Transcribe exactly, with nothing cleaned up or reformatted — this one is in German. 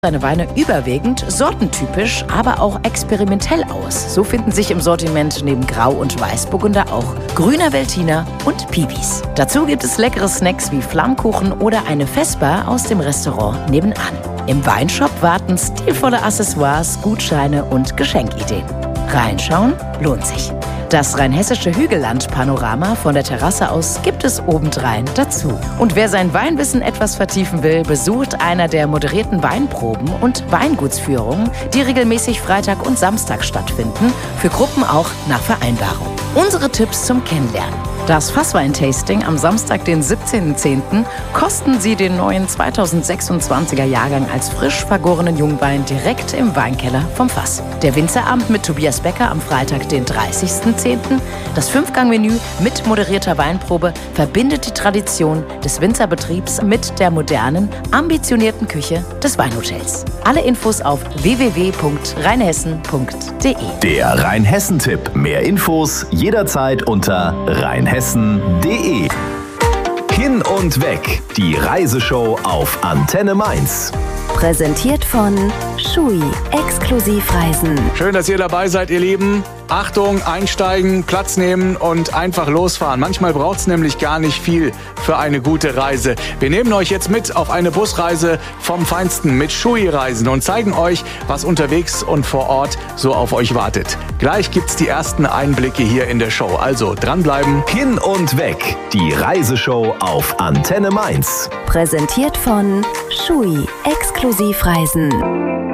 seine Weine überwiegend sortentypisch, aber auch experimentell aus. So finden sich im Sortiment neben Grau- und Weißburgunder auch grüner Veltliner und Piwis. Dazu gibt es leckere Snacks wie Flammkuchen oder eine Vesper aus dem Restaurant nebenan. Im Weinshop warten stilvolle Accessoires, Gutscheine und Geschenkideen. Reinschauen lohnt sich. Das rheinhessische Hügelland-Panorama von der Terrasse aus gibt es obendrein dazu. Und wer sein Weinwissen etwas vertiefen will, besucht einer der moderierten Weinproben und Weingutsführungen, die regelmäßig Freitag und Samstag stattfinden, für Gruppen auch nach Vereinbarung. Unsere Tipps zum Kennenlernen. Das Fasswein-Tasting am Samstag, den siebzehnten zehnten kosten Sie den neuen zweitausendsechsundzwanziger Jahrgang als frisch vergorenen Jungwein direkt im Weinkeller vom Fass. Der Winzerabend mit Tobias Becker am Freitag, den dreißigsten zehnten Das Fünfgang-Menü mit moderierter Weinprobe verbindet die Tradition des Winzerbetriebs mit der modernen, ambitionierten Küche des Weinhotels. Alle Infos auf w w w punkt rheinhessen punkt de. Der Rheinhessen-Tipp. Mehr Infos jederzeit unter rheinhessen punkt de. Hin und weg. Die Reiseshow auf Antenne Mainz. Präsentiert von Schui, Exklusivreisen. Schön, dass ihr dabei seid, ihr Lieben. Achtung, einsteigen, Platz nehmen und einfach losfahren. Manchmal braucht es nämlich gar nicht viel für eine gute Reise. Wir nehmen euch jetzt mit auf eine Busreise vom Feinsten mit Schui-Reisen und zeigen euch, was unterwegs und vor Ort so auf euch wartet. Gleich gibt's die ersten Einblicke hier in der Show. Also dranbleiben. Hin und weg. Die Reiseshow auf Antenne Mainz. Präsentiert von Schui, Exklusivreisen.